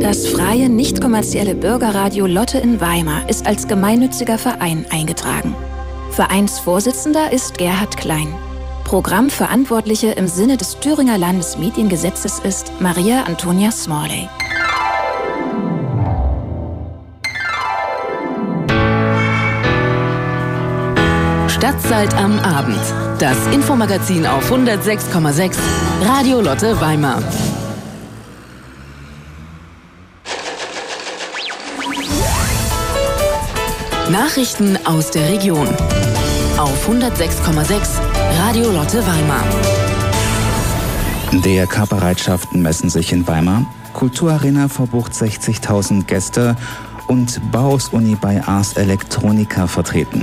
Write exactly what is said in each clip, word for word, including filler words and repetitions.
Das freie, nicht kommerzielle Bürgerradio Lotte in Weimar ist als gemeinnütziger Verein eingetragen. Vereinsvorsitzender ist Gerhard Klein. Programmverantwortliche im Sinne des Thüringer Landesmediengesetzes ist Maria Antonia Smalley. Stadtzeit am Abend. Das Infomagazin auf hundertsechs Komma sechs Radio Lotte Weimar. Nachrichten aus der Region. Auf hundertsechs Komma sechs Radio Lotte Weimar. D R K-Bereitschaften messen sich in Weimar. Kulturarena verbucht sechzigtausend Gäste und Bauhaus-Uni bei Ars Electronica vertreten.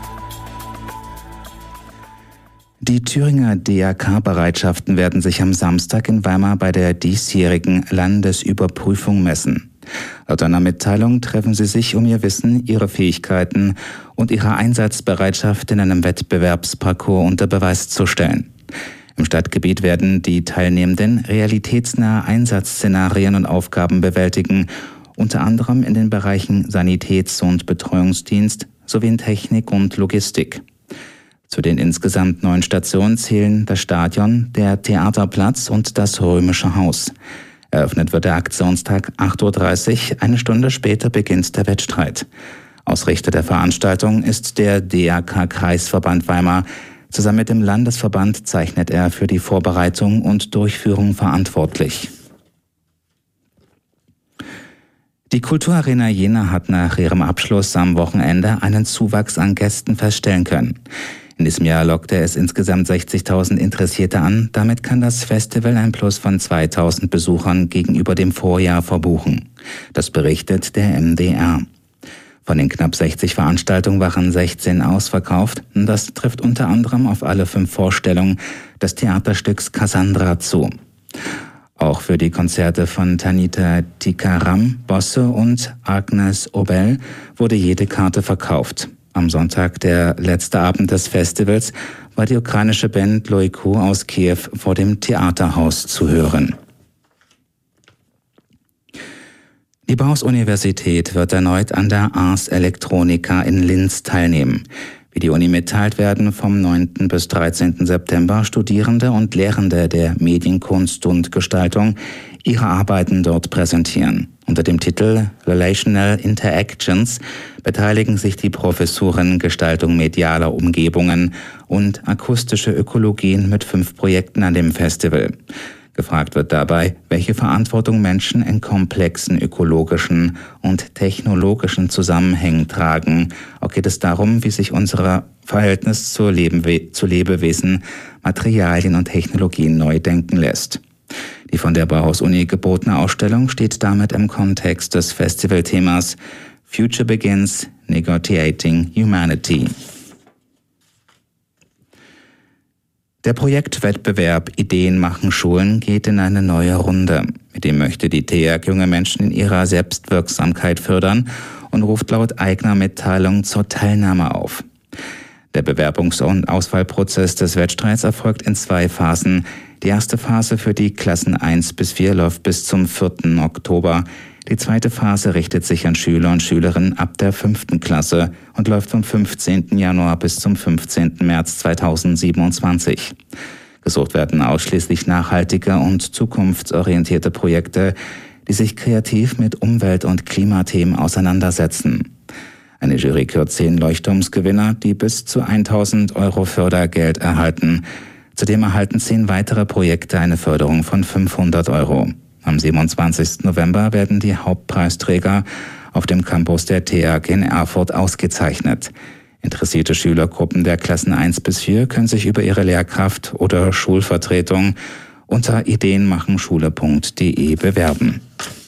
Die Thüringer D R K-Bereitschaften werden sich am Samstag in Weimar bei der diesjährigen Landesüberprüfung messen. Laut einer Mitteilung treffen sie sich, um ihr Wissen, ihre Fähigkeiten und ihre Einsatzbereitschaft in einem Wettbewerbsparcours unter Beweis zu stellen. Im Stadtgebiet werden die Teilnehmenden realitätsnahe Einsatzszenarien und Aufgaben bewältigen, unter anderem in den Bereichen Sanitäts- und Betreuungsdienst sowie in Technik und Logistik. Zu den insgesamt neun Stationen zählen das Stadion, der Theaterplatz und das Römische Haus. Eröffnet wird der Aktionstag acht Uhr dreißig, eine Stunde später beginnt der Wettstreit. Ausrichter der Veranstaltung ist der D R K-Kreisverband Weimar. Zusammen mit dem Landesverband zeichnet er für die Vorbereitung und Durchführung verantwortlich. Die Kulturarena Jena hat nach ihrem Abschluss am Wochenende einen Zuwachs an Gästen feststellen können. In diesem Jahr lockte es insgesamt sechzigtausend Interessierte an. Damit kann das Festival ein Plus von zweitausend Besuchern gegenüber dem Vorjahr verbuchen. Das berichtet der M D R. Von den knapp sechzig Veranstaltungen waren sechzehn ausverkauft. Das trifft unter anderem auf alle fünf Vorstellungen des Theaterstücks Cassandra zu. Auch für die Konzerte von Tanita Tikaram, Bosse und Agnes Obel wurde jede Karte verkauft. Am Sonntag, der letzte Abend des Festivals, war die ukrainische Band Loiku aus Kiew vor dem Theaterhaus zu hören. Die Bauhaus-Universität wird erneut an der Ars Electronica in Linz teilnehmen. Wie die Uni mitteilt, werden vom neunten bis dreizehnten September Studierende und Lehrende der Medienkunst und Gestaltung ihre Arbeiten dort präsentieren. Unter dem Titel Relational Interactions beteiligen sich die Professuren Gestaltung medialer Umgebungen und akustische Ökologien mit fünf Projekten an dem Festival. Gefragt wird dabei, welche Verantwortung Menschen in komplexen ökologischen und technologischen Zusammenhängen tragen. Auch geht es darum, wie sich unser Verhältnis zu, Lebenwe- zu Lebewesen, Materialien und Technologien neu denken lässt. Die von der Bauhaus-Uni gebotene Ausstellung steht damit im Kontext des Festivalthemas Future Begins, Negotiating Humanity. Der Projektwettbewerb Ideen machen Schulen geht in eine neue Runde. Mit dem möchte die T E A G junge Menschen in ihrer Selbstwirksamkeit fördern und ruft laut eigener Mitteilung zur Teilnahme auf. Der Bewerbungs- und Auswahlprozess des Wettstreits erfolgt in zwei Phasen. Die erste Phase für die Klassen eins bis vier läuft bis zum vierten Oktober. Die zweite Phase richtet sich an Schüler und Schülerinnen ab der fünften Klasse und läuft vom fünfzehnten Januar bis zum fünfzehnten März zweitausendsiebenundzwanzig. Gesucht werden ausschließlich nachhaltige und zukunftsorientierte Projekte, die sich kreativ mit Umwelt- und Klimathemen auseinandersetzen. Eine Jury kürt zehn Leuchtturmsgewinner, die bis zu tausend Euro Fördergeld erhalten. Zudem erhalten zehn weitere Projekte eine Förderung von fünfhundert Euro. Am siebenundzwanzigsten November werden die Hauptpreisträger auf dem Campus der T E A G in Erfurt ausgezeichnet. Interessierte Schülergruppen der Klassen eins bis vier können sich über ihre Lehrkraft oder Schulvertretung unter ideenmachenschule punkt de bewerben.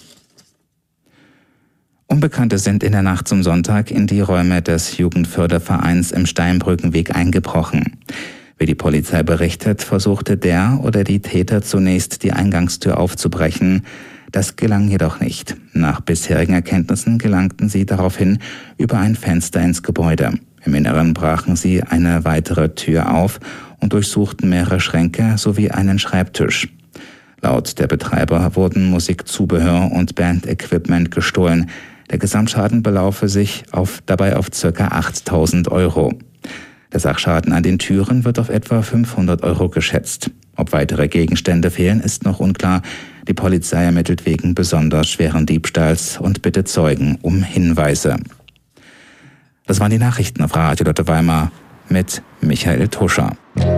Unbekannte sind in der Nacht zum Sonntag in die Räume des Jugendfördervereins im Steinbrückenweg eingebrochen. Wie die Polizei berichtet, versuchte der oder die Täter zunächst die Eingangstür aufzubrechen. Das gelang jedoch nicht. Nach bisherigen Erkenntnissen gelangten sie daraufhin über ein Fenster ins Gebäude. Im Inneren brachen sie eine weitere Tür auf und durchsuchten mehrere Schränke sowie einen Schreibtisch. Laut der Betreiber wurden Musikzubehör und Bandequipment gestohlen. Der Gesamtschaden belaufe sich auf, dabei auf ca. achttausend Euro. Der Sachschaden an den Türen wird auf etwa fünfhundert Euro geschätzt. Ob weitere Gegenstände fehlen, ist noch unklar. Die Polizei ermittelt wegen besonders schweren Diebstahls und bittet Zeugen um Hinweise. Das waren die Nachrichten auf Radio Lotte Weimar mit Michael Tuscher.